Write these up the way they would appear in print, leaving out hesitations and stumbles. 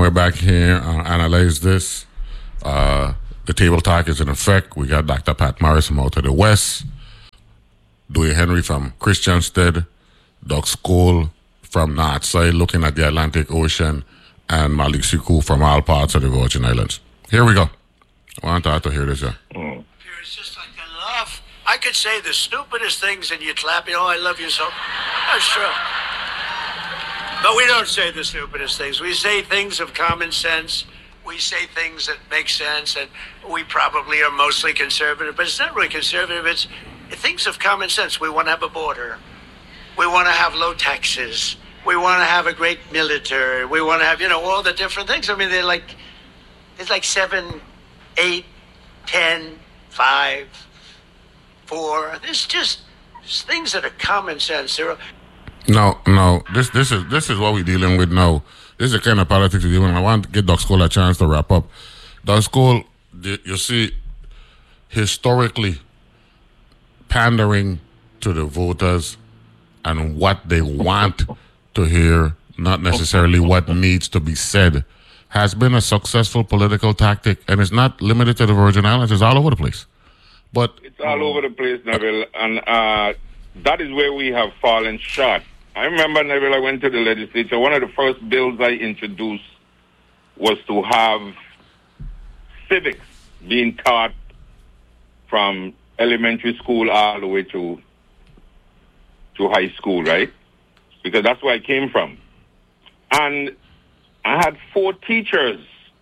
we're back here analyze this. The table talk is in effect. We got Dr. Pat Morris from out of the West, Dewey Henry from Christiansted, Doug Scholl from North Side looking at the Atlantic Ocean, and Malik Siku from all parts of the Virgin Islands. Here we go. I want to hear this. It's just like I love. I could say the stupidest things and you'd clap. I love you so. That's true. But we don't say the stupidest things. We say things of common sense. We say things that make sense, and we probably are mostly conservative, but it's not really conservative. It's things of common sense. We want to have a border. We want to have low taxes. We want to have a great military. We want to have, all the different things. I mean, there's like 7, 8, 10, 5, 4. There's just things that are common sense. No. This is what we're dealing with now. This is the kind of politics we're dealing with. I want to get Doug Scholl a chance to wrap up. Doug Scholl, you see, historically, pandering to the voters and what they want to hear, not necessarily what needs to be said, has been a successful political tactic, and it's not limited to the Virgin Islands. It's all over the place. But it's all over the place, Neville, and that is where we have fallen short. I remember, Neville, I went to the legislature. One of the first bills I introduced was to have civics being taught from elementary school all the way to high school, right? Because that's where I came from. And I had 4 teachers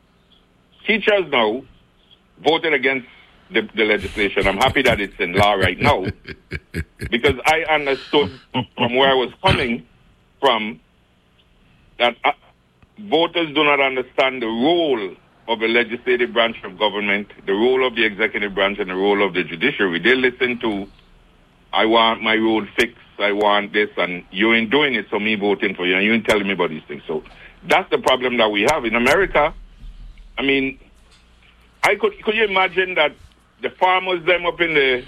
now, voted against the legislation. I'm happy that it's in law right now, because I understood from where I was coming from that voters do not understand the role of the legislative branch of government, the role of the executive branch, and the role of the judiciary. They listen to, I want my road fixed, I want this, and you ain't doing it, so me voting for you, and you ain't telling me about these things. So that's the problem that we have. In America, I mean, could you imagine that the farmers them up in the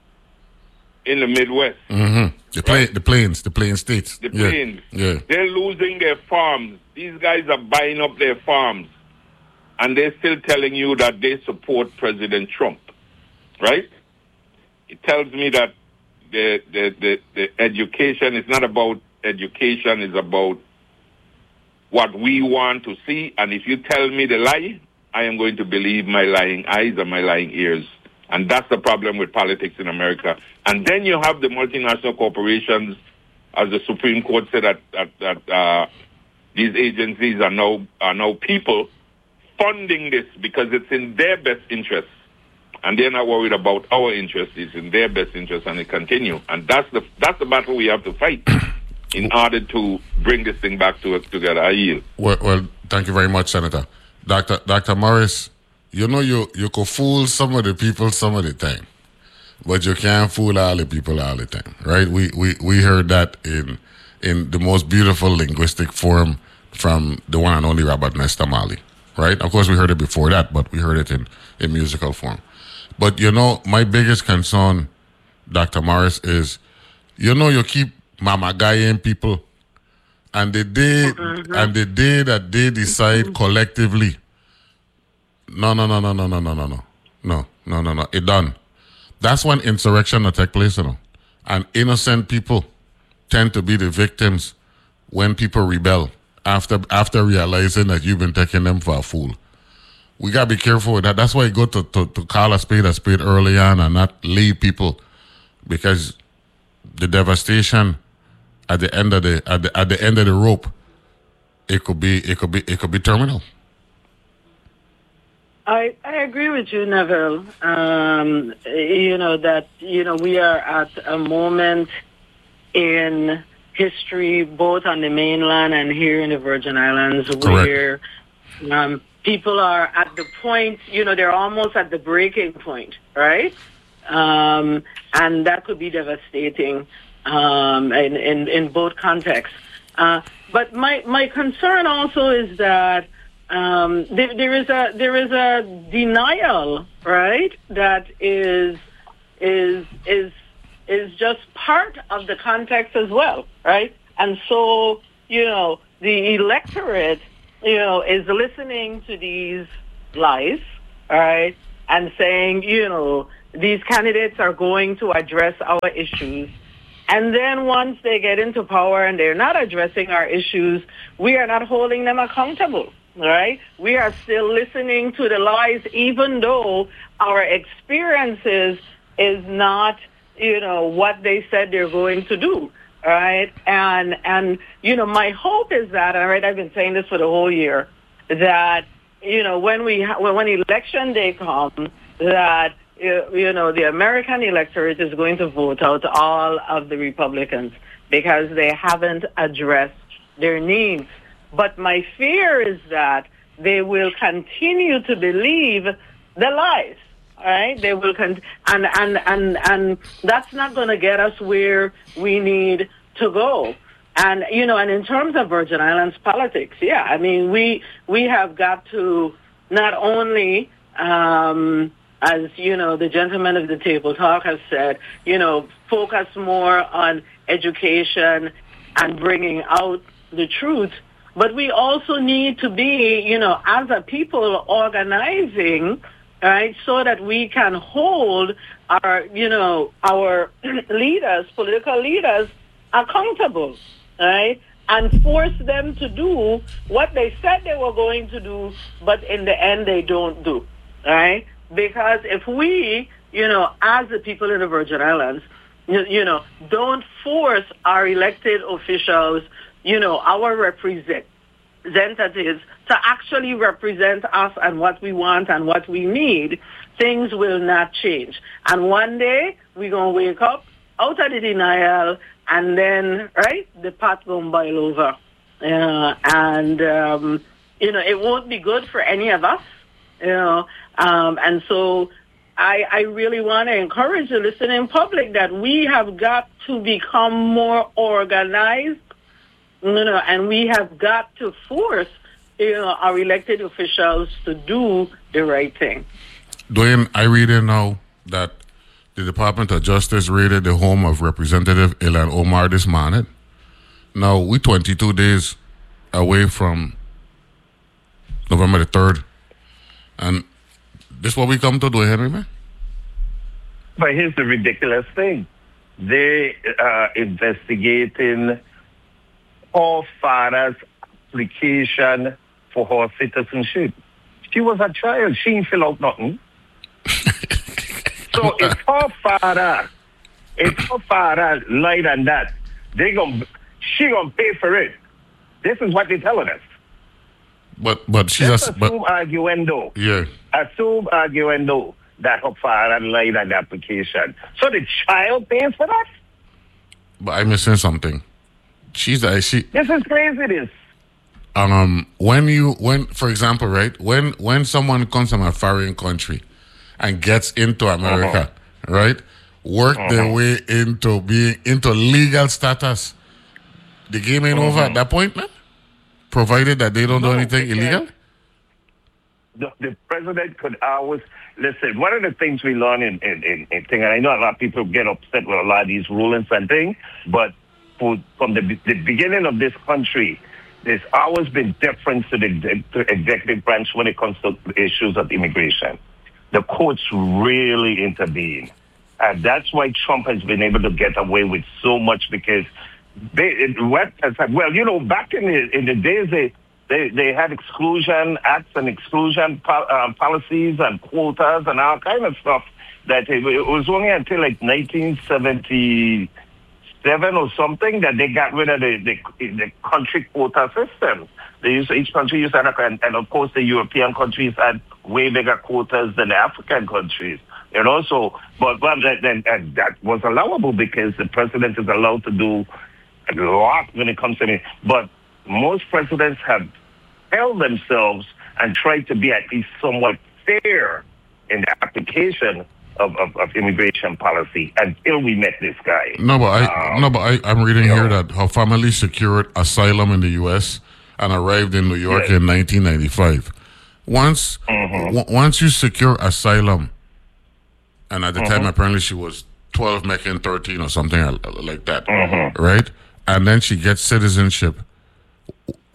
Midwest, the plains states, the plains, they're losing their farms. These guys are buying up their farms, and they're still telling you that they support President Trump, right? It tells me that the education is not about education; it's about what we want to see. And if you tell me the lie, I am going to believe my lying eyes and my lying ears. And that's the problem with politics in America. And then you have the multinational corporations, as the Supreme Court said that these agencies are now people funding this because it's in their best interest. And they're not worried about our interest. It's in their best interest, and it continue. And that's the battle we have to fight in order to bring this thing back together. I yield. Well, thank you very much, Senator. Dr. Morris, you could fool some of the people some of the time, but you can't fool all the people all the time, right? We heard that in the most beautiful linguistic form from the one and only Robert Nesta Marley, right? Of course, we heard it before that, but we heard it in musical form. But, my biggest concern, Dr. Morris, is, you keep mamagaing people, and the day that they decide collectively, no, it done. That's when insurrection will take place, and innocent people tend to be the victims when people rebel after realizing that you've been taking them for a fool. We gotta be careful with that. That's why you go to call a spade early on and not lead people, because the devastation at the end of the rope, it could be terminal. I agree with you, Neville. We are at a moment in history, both on the mainland and here in the Virgin Islands, where people are at the point, they're almost at the breaking point, right? And that could be devastating in both contexts. But my concern also is that there is a denial, right? That is just part of the context as well, right? And so the electorate is listening to these lies, all right, and saying, these candidates are going to address our issues. And then once they get into power and they're not addressing our issues, we are not holding them accountable, right? We are still listening to the lies, even though our experiences is not, what they said they're going to do, right? And my hope is that, all right, I've been saying this for the whole year, that, when election day comes, that the American electorate is going to vote out all of the Republicans because they haven't addressed their needs. But my fear is that they will continue to believe the lies. All right, they will and that's not going to get us where we need to go. And and in terms of Virgin Islands politics, we have got to not only as the gentleman of the table talk has said, focus more on education and bringing out the truth. But we also need to be, as a people, organizing, right, so that we can hold our leaders, political leaders, accountable, right, and force them to do what they said they were going to do, but in the end they don't do, right? Because if we, as the people in the Virgin Islands, don't force our elected officials, our representatives to actually represent us and what we want and what we need, things will not change. And one day we're going to wake up out of the denial and then, right, the pot going to boil over. It won't be good for any of us. And so I really want to encourage the listening public that we have got to become more organized, and we have got to force, our elected officials to do the right thing. Dwayne, I read in now that the Department of Justice raided the home of Representative Ilhan Omar this morning. Now, we 22 days away from November the 3rd. And this is what we come to do, Henry, man? But here's the ridiculous thing. They are investigating her father's application for her citizenship. She was a child. She didn't fill out nothing. So if her father lied on that, she gonna pay for it. This is what they're telling us. But she's assume arguendo. Yeah. Assume arguendo that her father lied on the application. So the child pays for that? But I'm missing something. This is crazy, this. When for example, right, when someone comes from a foreign country and gets into America, right, work their way into legal status, the game ain't over at that point, man? Provided that they don't do anything illegal? The president could always... Listen, one of the things we learn in thing, and I know a lot of people get upset with a lot of these rulings and things, but from the beginning of this country, there's always been deference to the executive branch when it comes to issues of immigration. The courts really intervene. And that's why Trump has been able to get away with so much, because back in the days, they had exclusion acts and exclusion policies and quotas and all kind of stuff. That it was only until like 1977 or something that they got rid of the country quota system. Each country used to have, and of course the European countries had way bigger quotas than the African countries. And also, but that was allowable because the president is allowed to do a lot when it comes to it. But most presidents have held themselves and tried to be at least somewhat fair in the application of immigration policy until we met this guy. I'm reading here that her family secured asylum in the U.S. and arrived in New York in 1995. Once you secure asylum, and at the time apparently she was 12 making 13 or something like that, right? And then she gets citizenship.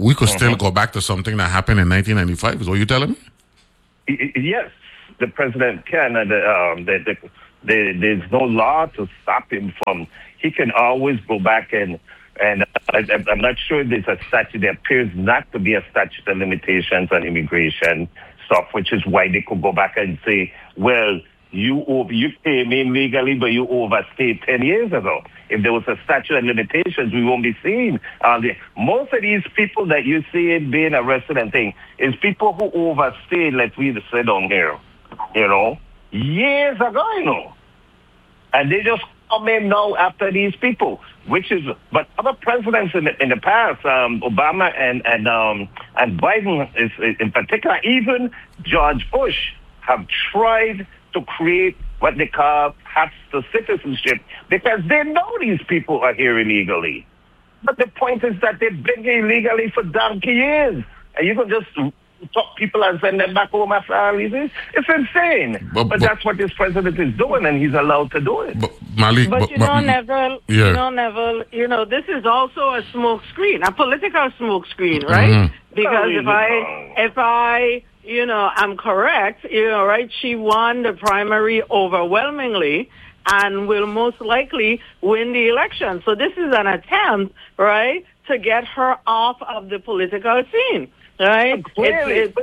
we could still go back to something that happened in 1995. Is what you're telling me? Yes, the president can. There's no law to stop him from. He can always go back and I'm not sure there's a statute. There appears not to be a statute of limitations on immigration stuff, which is why they could go back and say, well, you came in legally, but you overstayed 10 years ago. If there was a statute of limitations, we won't be seeing. Most of these people that you see being arrested and things is people who overstayed, like we said on here, years ago, And they just come in now after these people, but other presidents in the past, Obama and Biden is in particular, even George Bush, have tried to create what they call paths to citizenship because they know these people are here illegally. But the point is that they've been here illegally for donkey years. And you can just talk people and send them back home after all these years. It's insane. But that's what this president is doing, and he's allowed to do it. Neville, Neville, this is also a smoke screen, a political smoke screen, right? Mm-hmm. Because if I I'm correct, right? She won the primary overwhelmingly and will most likely win the election. So this is an attempt, right, to get her off of the political scene, right? Clearly,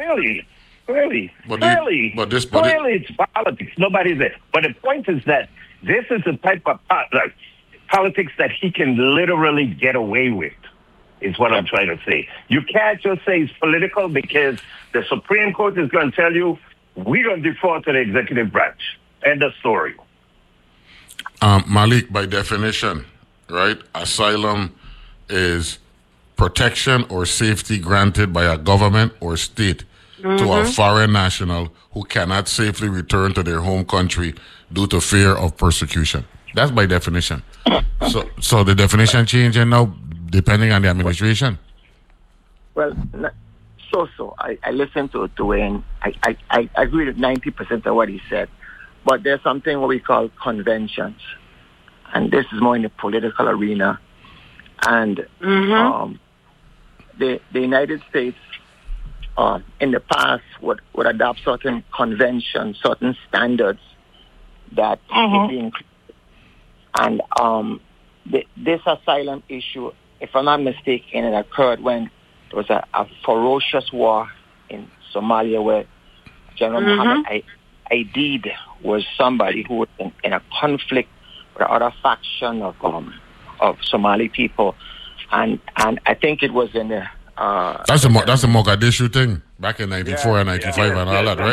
it's politics. Nobody's there. But the point is that this is the type of politics that he can literally get away with. Is what I'm trying to say. You can't just say it's political because the Supreme Court is going to tell you we're going to default to the executive branch. End of story. Malik, by definition, right, asylum is protection or safety granted by a government or state to a foreign national who cannot safely return to their home country due to fear of persecution. That's by definition. So the definition changing now depending on the administration? Well, I listened to Dwayne. I agree with 90% of what he said. But there's something what we call conventions. And this is more in the political arena. And the United States in the past would adopt certain conventions, certain standards that would be included. And this asylum issue, if I'm not mistaken, it occurred when there was a ferocious war in Somalia where General Mohammed Aidid was somebody who was in a conflict with other faction of Somali people. And I think it was in the... That's a Mogadishu thing, back in 94 and 95 and all that, right?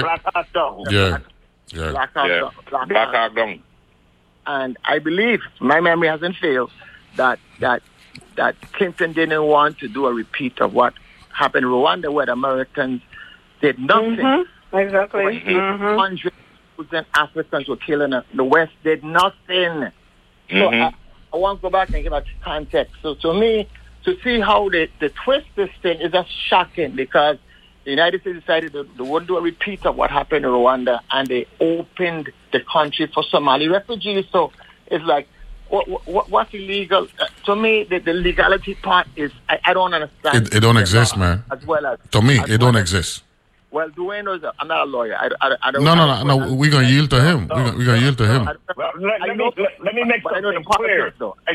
Black Hawk Down. And I believe, my memory hasn't failed, that Clinton didn't want to do a repeat of what happened in Rwanda, where the Americans did nothing. Exactly. 100,000 Africans were killed, and the West did nothing. So I want to go back and give a context. So to me, to see how they twist this thing is just shocking, because the United States decided they wouldn't do a repeat of what happened in Rwanda, and they opened the country for Somali refugees. So it's like, what's illegal? To me, the legality part is, I don't understand. It don't exist, man. As well as to me, it don't exist. Well, Dwayne knows I'm not a lawyer. I don't. No. We're gonna yield to him. We're gonna yield to him. Let me make something clear.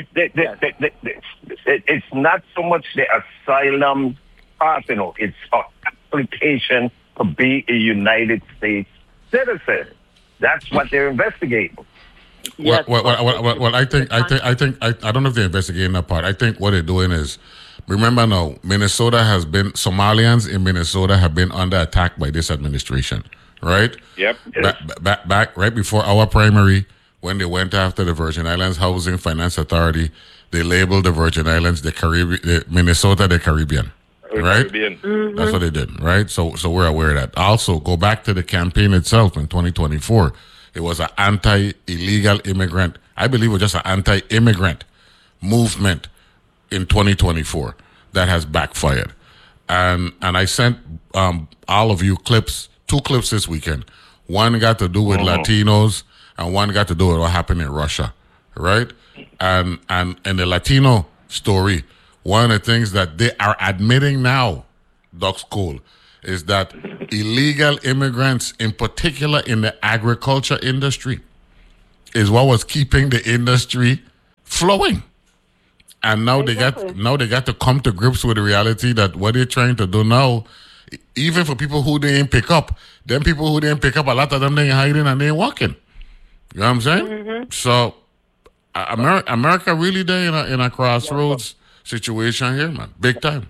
It's not so much the asylum part, it's an application to be a United States citizen. That's what they're investigating. Yes. Well, I don't know if they're investigating that part. I think what they're doing is, remember now, Somalians in Minnesota have been under attack by this administration, right? Yep. Back right before our primary, when they went after the Virgin Islands Housing Finance Authority, they labeled the Virgin Islands Minnesota the Caribbean. Right? That's what they did, right? So we're aware of that. Also, go back to the campaign itself in 2024. It was an anti-illegal immigrant, I believe it was just an anti-immigrant movement in 2024 that has backfired. And I sent all of you two clips this weekend. One got to do with Latinos, and one got to do with what happened in Russia, right? And in the Latino story, one of the things that they are admitting now, Doc School, is that illegal immigrants, in particular in the agriculture industry, is what was keeping the industry flowing. And now they got to come to grips with the reality that what they're trying to do now, even for people who they ain't pick up, them people who they ain't pick up, a lot of them they ain't hiding and they ain't walking. You know what I'm saying? Mm-hmm. So America really there in a crossroads situation here, man. Big time.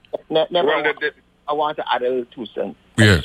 I want to add a little 2 cents. Yeah.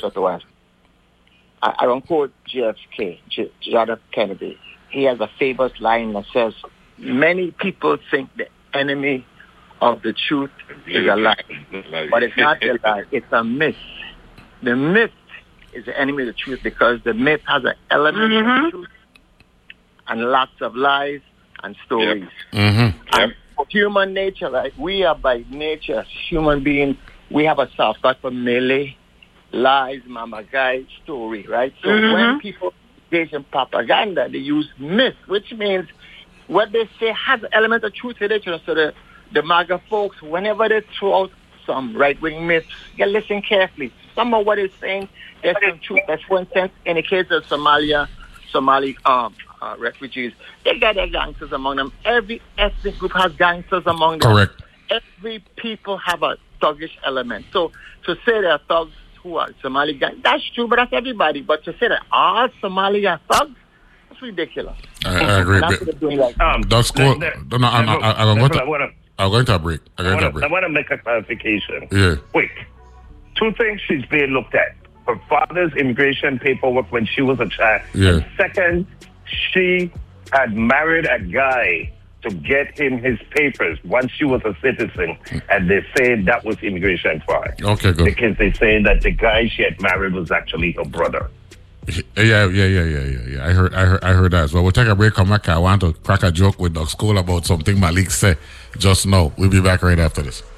I don't quote JFK, John F. Kennedy. He has a famous line that says, many people think the enemy of the truth is a lie. But it's not a lie, it's a myth. The myth is the enemy of the truth because the myth has an element of truth and lots of lies and stories. Yep. Mm-hmm. And human nature, right? We are by nature, human beings, we have a soft spot for melee, lies, mama guy, story, right? So when people engage in propaganda, they use myth, which means what they say has an element of truth in it. So the MAGA folks, whenever they throw out some right-wing myths, you listen carefully. Some of what they're saying, there's some truth. That's, for instance, in the case of Somali refugees, they got their gangsters among them. Every ethnic group has gangsters among them. Correct. Every people have a thuggish element. So to say there are thugs who are Somali gangs, that's true, but that's everybody. But to say that all Somali are thugs, that's ridiculous. I agree. That's what they're doing. Like, that's cool. I'm going to a break. I want to make a clarification. Yeah. Quick. 2 things she's being looked at. Her father's immigration paperwork when she was a child. Yeah. And second, she had married a guy to get him his papers once she was a citizen, and they say that was immigration fraud. Okay, good. Because they say that the guy she had married was actually her brother. Yeah. I heard that as well. We'll take a break. Come back. I want to crack a joke with Doc School about something Malik said just now. We'll be back right after this.